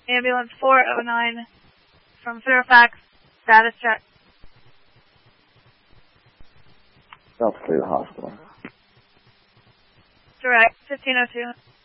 Ambulance 409 from Fairfax, status check. South Clear Hospital. Direct, 1502.